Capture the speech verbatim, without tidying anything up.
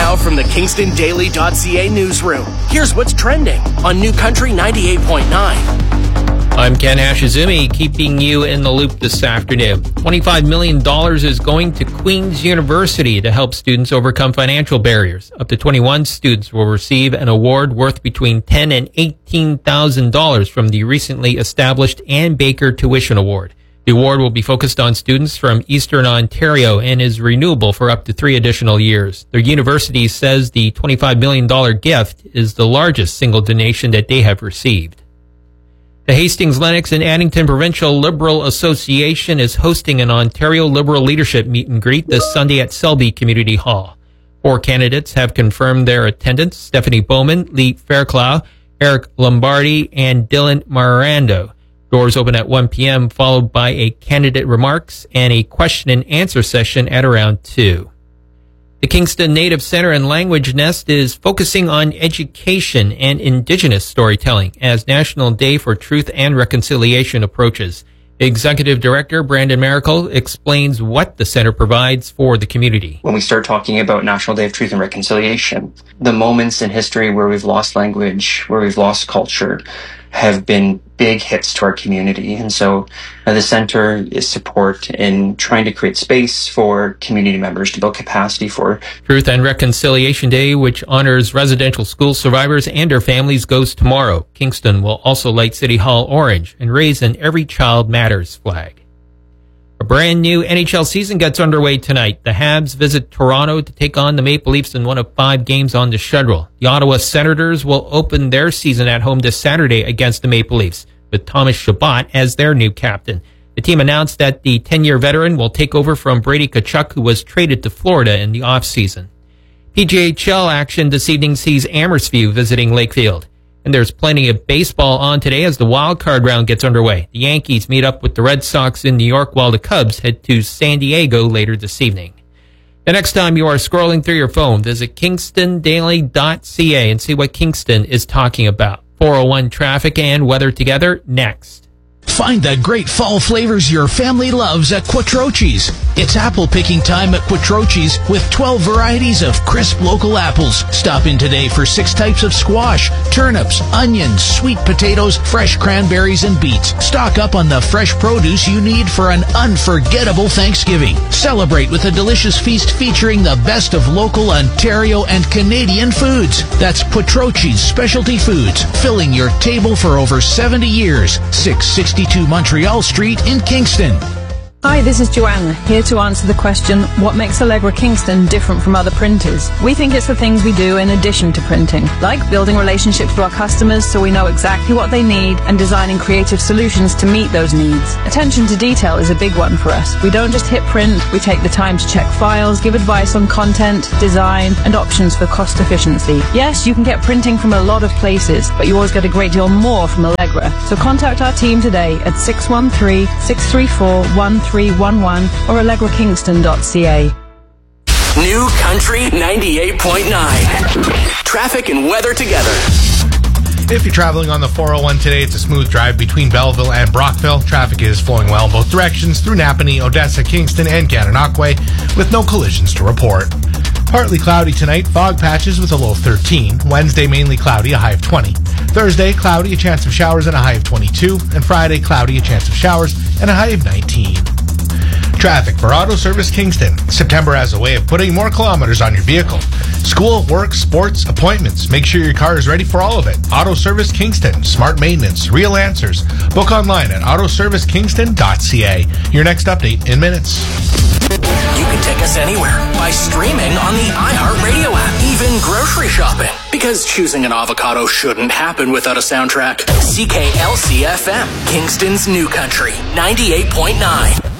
Now from the Kingston Daily dot C A newsroom, here's what's trending on New Country ninety-eight point nine. I'm Ken Ashizumi, keeping you in the loop this afternoon. twenty-five million dollars is going to Queen's University to help students overcome financial barriers. Up to twenty-one students will receive an award worth between ten thousand dollars and eighteen thousand dollars from the recently established Ann Baker Tuition Award. The award will be focused on students from Eastern Ontario and is renewable for up to three additional years. The university says the twenty-five million dollars gift is the largest single donation that they have received. The Hastings, Lennox, and Addington Provincial Liberal Association is hosting an Ontario Liberal Leadership Meet and Greet this Sunday at Selby Community Hall. Four candidates have confirmed their attendance: Stephanie Bowman, Lee Fairclough, Eric Lombardi, and Dylan Marando. Doors open at one p.m., followed by a candidate remarks and a question and answer session at around two. The Kingston Native Center and Language Nest is focusing on education and Indigenous storytelling as National Day for Truth and Reconciliation approaches. Executive Director Brandon Maracle explains what the center provides for the community. When we start talking about National Day of Truth and Reconciliation, the moments in history where we've lost language, where we've lost culture, have been big hits to our community. And so uh, the center is support in trying to create space for community members to build capacity for. Truth and Reconciliation Day, which honors residential school survivors and their families, goes tomorrow. Kingston will also light City Hall orange and raise an Every Child Matters flag. A brand new N H L season gets underway tonight. The Habs visit Toronto to take on the Maple Leafs in one of five games on the schedule. The Ottawa Senators will open their season at home this Saturday against the Maple Leafs, with Thomas Chabot as their new captain. The team announced that the ten-year veteran will take over from Brady Tkachuk, who was traded to Florida in the offseason. P J H L action this evening sees Amherstview visiting Lakefield. And there's plenty of baseball on today as the wild card round gets underway. The Yankees meet up with the Red Sox in New York while the Cubs head to San Diego later this evening. The next time you are scrolling through your phone, visit Kingston Daily dot C A and see what Kingston is talking about. four oh one traffic and weather together next. Find the great fall flavors your family loves at Quattrochi's. It's apple picking time at Quattrochi's with twelve varieties of crisp local apples. Stop in today for six types of squash, turnips, onions, sweet potatoes, fresh cranberries, and beets. Stock up on the fresh produce you need for an unforgettable Thanksgiving. Celebrate with a delicious feast featuring the best of local Ontario and Canadian foods. That's Quattrochi's Specialty Foods, filling your table for over seventy years. six sixty-two Montreal Street in Kingston. Hi, this is Joanna, here to answer the question, what makes Allegra Kingston different from other printers? We think it's the things we do in addition to printing, like building relationships with our customers so we know exactly what they need and designing creative solutions to meet those needs. Attention to detail is a big one for us. We don't just hit print, we take the time to check files, give advice on content, design, and options for cost efficiency. Yes, you can get printing from a lot of places, but you always get a great deal more from Allegra. So contact our team today at six one three, six three four, one three one one or allegra kingston dot c a. New Country ninety-eight point nine. Traffic and weather together. If you're traveling on the four oh one today, it's a smooth drive between Belleville and Brockville. Traffic is flowing well in both directions through Napanee, Odessa, Kingston, and Gananoque, with no collisions to report. Partly cloudy tonight, fog patches with a low of thirteen. Wednesday, mainly cloudy, a high of twenty. Thursday, cloudy, a chance of showers, and a high of twenty-two. And Friday, cloudy, a chance of showers, and a high of nineteen. Traffic for Auto Service Kingston. September has a way of putting more kilometers on your vehicle. School, work, sports, appointments. Make sure your car is ready for all of it. Auto Service Kingston. Smart maintenance. Real answers. Book online at auto service kingston dot c a. Your next update in minutes. You can take us anywhere by streaming on the iHeartRadio app, even grocery shopping. Because choosing an avocado shouldn't happen without a soundtrack. C K L C F M, Kingston's New Country, ninety-eight point nine.